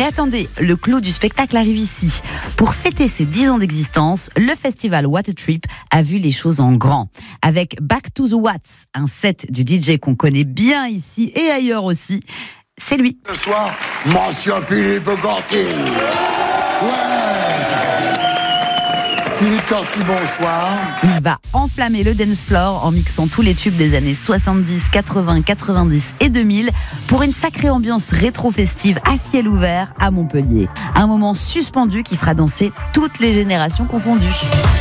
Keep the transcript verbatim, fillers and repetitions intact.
Mais attendez, le clou du spectacle arrive ici. Pour fêter ses dix ans d'existence, le festival What a Trip a vu les choses en grand. Avec Back to the Watts, un set du D J qu'on connaît bien ici et ailleurs aussi. C'est lui. Ce soir, Monsieur Philippe Corti. Ouais. Philippe Corti, bonsoir. Il va enflammer le dance floor en mixant tous les tubes des années soixante-dix, quatre-vingts, quatre-vingt-dix et deux mille pour une sacrée ambiance rétro-festive à ciel ouvert à Montpellier. Un moment suspendu qui fera danser toutes les générations confondues.